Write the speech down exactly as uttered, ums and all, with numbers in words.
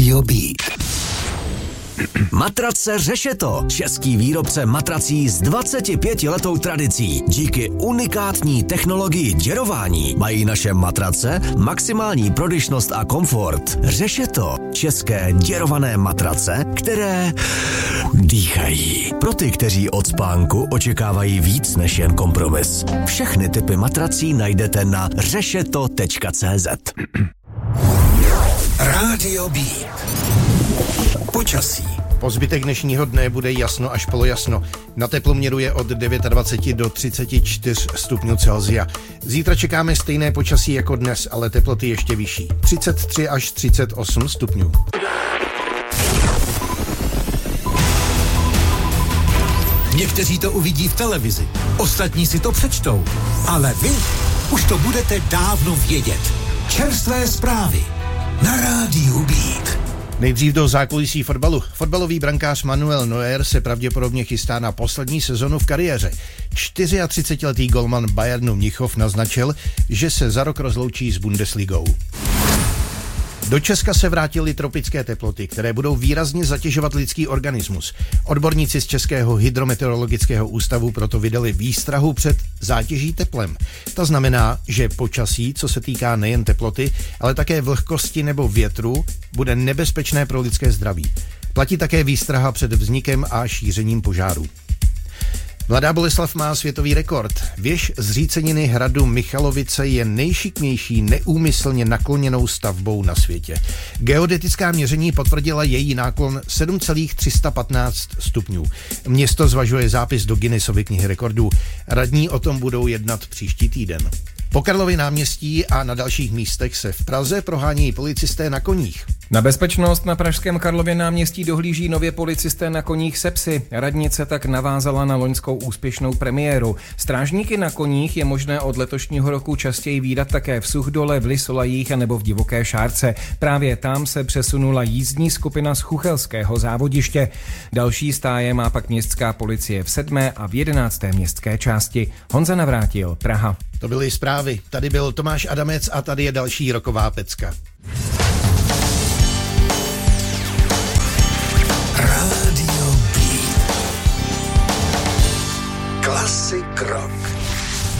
Rádio Beat. Matrace Řešeto, český výrobce matrací s dvacetipětiletou tradicí. Díky unikátní technologii děrování mají naše matrace maximální prodyšnost a komfort. Řešeto, české děrované matrace, které dýchají. Pro ty, kteří od spánku očekávají víc než jen kompromis. Všechny typy matrací najdete na řešeto tečka cé zet. Rádio Beat. Počasí. Po zbytek dnešního dne bude jasno až polojasno. Na teploměru je od dvacet devět do třicet čtyři stupňů Celsia. Zítra čekáme stejné počasí jako dnes, ale teploty ještě vyšší. třicet tři až třicet osm stupňů. Někteří to uvidí v televizi, ostatní si to přečtou, ale vy už to budete dávno vědět. Čerstvé zprávy na Rádiu Beat. Nejdřív do zákulisí fotbalu. Fotbalový brankář Manuel Neuer se pravděpodobně chystá na poslední sezonu v kariéře. čtyřiatřicetiletý golman Bayernu Mnichov naznačil, že se za rok rozloučí s Bundesligou. Do Česka se vrátily tropické teploty, které budou výrazně zatěžovat lidský organismus. Odborníci z Českého hydrometeorologického ústavu proto vydali výstrahu před zátěží teplem. To znamená, že počasí, co se týká nejen teploty, ale také vlhkosti nebo větru, bude nebezpečné pro lidské zdraví. Platí také výstraha před vznikem a šířením požárů. Mladá Boleslav má světový rekord. Věž zříceniny hradu Michalovice je nejšikmější neúmyslně nakloněnou stavbou na světě. Geodetická měření potvrdila její náklon sedm celá tři sta patnáct stupňů. Město zvažuje zápis do Guinnessovy knihy rekordů. Radní o tom budou jednat příští týden. Po Karlově náměstí a na dalších místech se v Praze prohánějí policisté na koních. Na bezpečnost na pražském Karlově náměstí dohlíží nově policisté na koních se psy. Radnice tak navázala na loňskou úspěšnou premiéru. Strážníky na koních je možné od letošního roku častěji vídat také v Suchdole, v Lysolajích a nebo v Divoké Šárce. Právě tam se přesunula jízdní skupina z Chuchelského závodiště. Další stáje má pak městská policie v sedmé a v jedenácté městské části. Honza Navrátil, Praha. To byly zprávy. Tady byl Tomáš Adamec a tady je další roková pecka. Rádio Beat. Klasik rock.